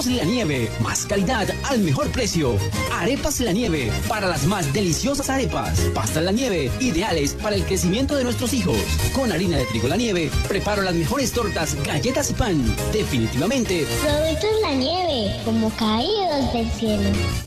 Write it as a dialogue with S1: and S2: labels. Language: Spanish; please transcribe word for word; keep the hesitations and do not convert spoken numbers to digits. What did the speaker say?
S1: Arepas La Nieve, más calidad al mejor precio. Arepas La Nieve, para las más deliciosas arepas. Pastas La Nieve, ideales para el crecimiento de nuestros hijos. Con harina de trigo La Nieve, preparo las mejores tortas, galletas y pan. Definitivamente,
S2: Productos La Nieve, como caídos del cielo.